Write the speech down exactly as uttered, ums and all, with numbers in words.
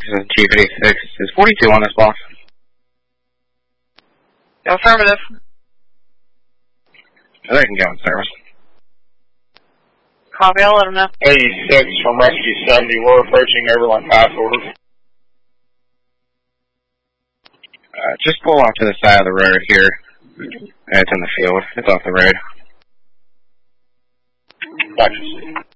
is Chief eighty-six. Is forty-two on this block? Affirmative. They can go in service. Copy, I'll let them know. eighty-six from Rescue seventy, we're approaching overland pass order. Uh, just pull off to the side of the road here. It's in the field. It's off the road. Gotcha.